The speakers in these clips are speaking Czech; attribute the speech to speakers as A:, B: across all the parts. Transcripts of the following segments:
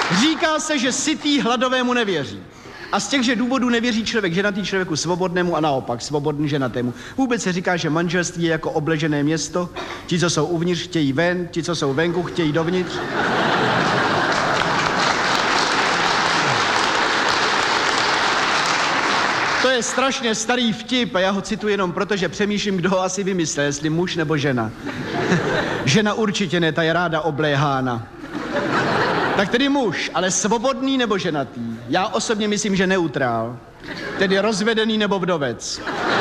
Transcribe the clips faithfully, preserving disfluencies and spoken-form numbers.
A: Říká se, že sytý hladovému nevěří. A z těchže důvodů nevěří člověk ženatý člověku svobodnému a naopak svobodný ženatému. Vůbec se říká, že manželství je jako obležené město. Ti, co jsou uvnitř, chtějí ven, ti, co jsou venku, chtějí dovnitř. To je strašně starý vtip a já ho cituji jenom proto, že přemýšlím, kdo ho asi vymyslel, jestli muž nebo žena. Žena určitě ne, ta je ráda obléhána. Tak tedy muž, ale svobodný nebo ženatý? Já osobně myslím, že neutrál. Tedy rozvedený nebo vdovec.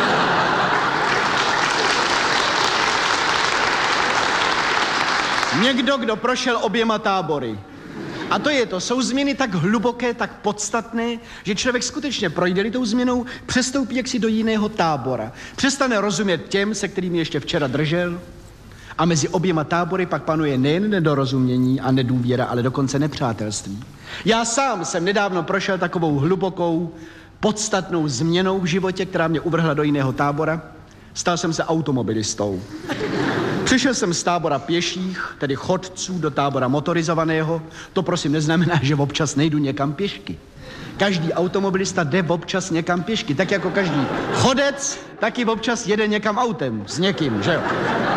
A: Někdo, kdo prošel oběma tábory. A to je to, jsou změny tak hluboké, tak podstatné, že člověk skutečně projde-li tou změnou, přestoupí jaksi do jiného tábora. Přestane rozumět těm, se kterými ještě včera držel. A mezi oběma tábory pak panuje nejen nedorozumění a nedůvěra, ale dokonce nepřátelství. Já sám jsem nedávno prošel takovou hlubokou, podstatnou změnou v životě, která mě uvrhla do jiného tábora. Stal jsem se automobilistou. Přišel jsem z tábora pěších, tedy chodců, do tábora motorizovaného. To prosím neznamená, že občas nejdu někam pěšky. Každý automobilista jde občas někam pěšky, tak jako každý chodec, taky občas jede někam autem s někým, že jo?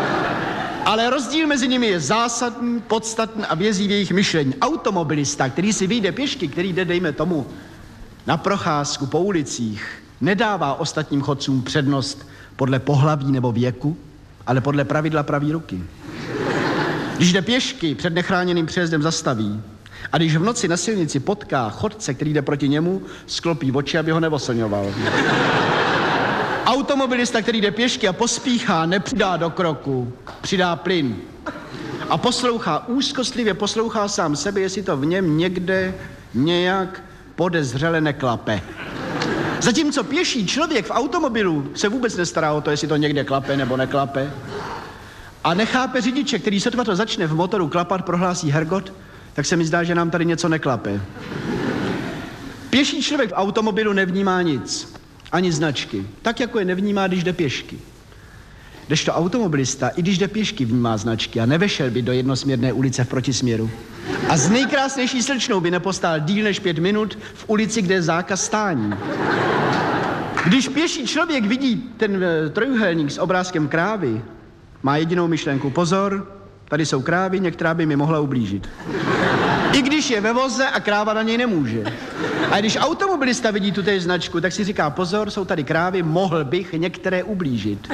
A: Ale rozdíl mezi nimi je zásadní, podstatný a vězí v jejich myšlení. Automobilista, který si vyjde pěšky, který jde, dejme tomu, na procházku po ulicích, nedává ostatním chodcům přednost podle pohlaví nebo věku, ale podle pravidla pravý ruky. Když jde pěšky, před nechráněným přejezdem zastaví. A když v noci na silnici potká chodce, který jde proti němu, sklopí oči, aby ho neoslňoval. Automobilista, který jde pěšky a pospíchá, nepřidá do kroku, přidá plyn. A poslouchá, úzkostlivě poslouchá sám sebe, jestli to v něm někde nějak podezřele neklape. Zatímco pěší člověk v automobilu se vůbec nestará o to, jestli to někde klape nebo neklape. A nechápe řidiče, který sotva to začne v motoru klapat, prohlásí hergot, tak se mi zdá, že nám tady něco neklape. Pěší člověk v automobilu nevnímá nic, ani značky, tak jako je nevnímá, když jde pěšky. Kdežto automobilista, i když jde pěšky, vnímá značky a nevešel by do jednosměrné ulice v protisměru. A z nejkrásnější slečnou by nepostál díl než pět minut v ulici, kde je zákaz stání. Když pěší člověk vidí ten e, trojúhelník s obrázkem krávy, má jedinou myšlenku: pozor, tady jsou krávy, některá by mi mohla ublížit. I když je ve voze a kráva na něj nemůže. A když automobilista vidí tu té značku, tak si říká: pozor, jsou tady krávy, mohl bych některé ublížit.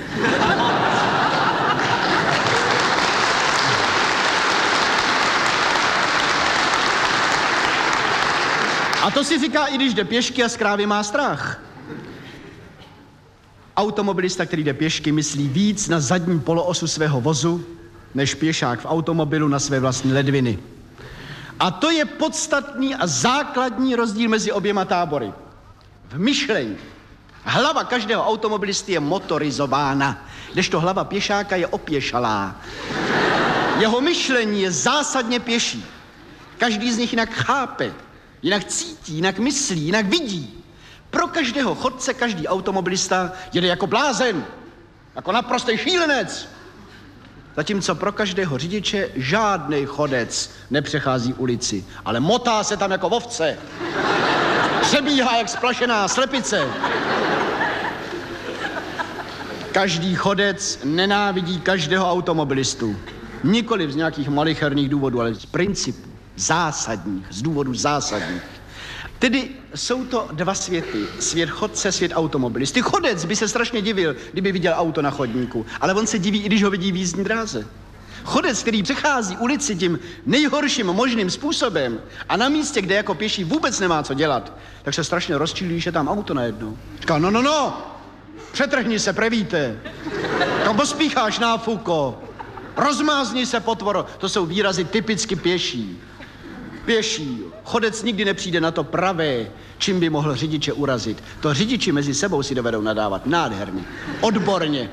A: A to si říká, i když jde pěšky a z krávy má strach. Automobilista, který jde pěšky, myslí víc na zadní poloosu svého vozu, než pěšák v automobilu na své vlastní ledviny. A to je podstatný a základní rozdíl mezi oběma tábory. V myšlení. Hlava každého automobilisty je motorizována, kdežto hlava pěšáka je opěšalá. Jeho myšlení je zásadně pěší. Každý z nich jinak chápe, jinak cítí, jinak myslí, jinak vidí. Pro každého chodce každý automobilista jede jako blázen, jako naprostý šílenec. Zatímco pro každého řidiče žádný chodec nepřechází ulici, ale motá se tam jako ovce. Přebíhá jak splašená slepice. Každý chodec nenávidí každého automobilistu. Nikoliv z nějakých malicherných důvodů, ale z principů zásadních, z důvodů zásadních. Tedy jsou to dva světy. Svět chodce, svět automobilisty. Chodec by se strašně divil, kdyby viděl auto na chodníku, ale on se diví, i když ho vidí v jízdní dráze. Chodec, který přechází ulici tím nejhorším možným způsobem a na místě, kde jako pěší vůbec nemá co dělat, tak se strašně rozčilí, když je tam auto najednou. Říká: no, no, no, přetrhni se, prevíte. Kam pospícháš, náfuko? Rozmázni se, potvoro. To jsou výrazy typicky pěší. Pěší. Chodec nikdy nepřijde na to pravé, čím by mohl řidiče urazit. To řidiči mezi sebou si dovedou nadávat nádherně, odborně.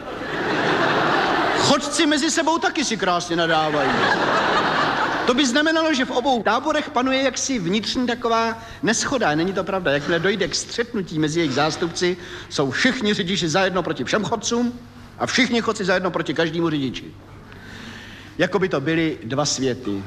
A: Chodci mezi sebou taky si krásně nadávají. To by znamenalo, že v obou táborech panuje jaksi vnitřní taková neshoda. Není to pravda. Jakmile dojde k střetnutí mezi jejich zástupci, jsou všichni řidiči zajedno proti všem chodcům a všichni chodci zajedno proti každému řidiči. Jako by to byly dva světy.